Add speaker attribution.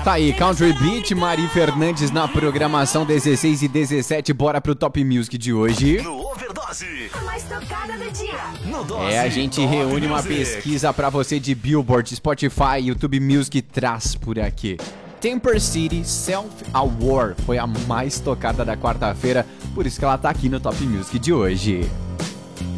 Speaker 1: Tá aí, Country Beat, Mari Fernandes na programação 16 e 17. Bora pro Top Music de hoje.
Speaker 2: No Overdose,
Speaker 3: A mais tocada do dia.
Speaker 2: no Dose,
Speaker 1: A gente
Speaker 2: Top
Speaker 1: reúne uma
Speaker 2: Music.
Speaker 1: pesquisa pra você de Billboard, Spotify, YouTube Music traz por aqui. Temper City Self-Aware foi a mais tocada da quarta-feira, por isso que ela tá aqui no Top Music de hoje.